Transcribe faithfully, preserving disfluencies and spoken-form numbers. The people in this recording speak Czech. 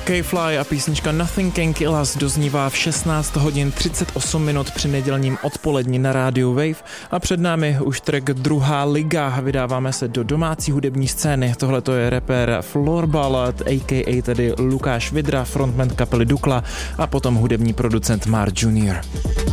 K-Fly a písnička Nothing Can Kill Us doznívá v šestnáct hodin třicet osm minut při nedělním odpoledni na rádiu Wave a před námi už track Druhá liga. Vydáváme se do domácí hudební scény. Tohle to je rapper Floorballad, a k a tedy Lukáš Vidra, frontman kapely Dukla a potom hudební producent Mark junior